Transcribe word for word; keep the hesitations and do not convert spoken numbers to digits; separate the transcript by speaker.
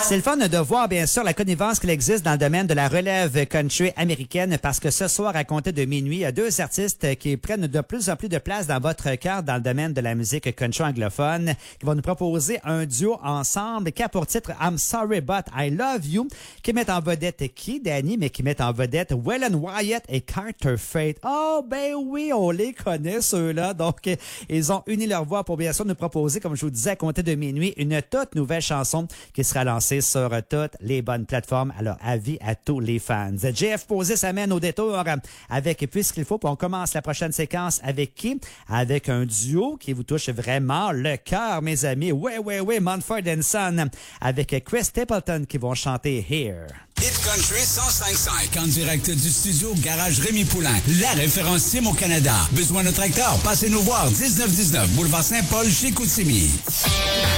Speaker 1: C'est le fun de voir, bien sûr, la connivence qu'il existe dans le domaine de la relève country américaine parce que ce soir, à compter de minuit, il y a deux artistes qui prennent de plus en plus de place dans votre cœur dans le domaine de la musique country anglophone qui vont nous proposer un duo ensemble qui a pour titre I'm Sorry But I Love You qui met en vedette qui, Danny, mais qui met en vedette Waylon Wyatt et Carter Fate. Oh, ben oui, on les connaît, ceux-là. Donc, ils ont uni leur voix pour bien sûr nous proposer, comme je vous disais, à compter de minuit, une toute nouvelle chanson qui sera lancée sur toutes les bonnes plateformes. Alors, avis à tous les fans. J F Posé s'amène au détour avec Puisqu'il faut. Puis on commence la prochaine séquence avec qui? Avec un duo qui vous touche vraiment le cœur, mes amis. Ouais, ouais, ouais, Mumford and Son avec Chris Stapleton qui vont chanter Here.
Speaker 2: Hit Country cent cinq cinq en direct du studio Garage Rémi Poulain. La référence Sim au Canada. Besoin de tracteur? Passez nous voir dix-neuf dix-neuf boulevard Saint-Paul chez Koutimi.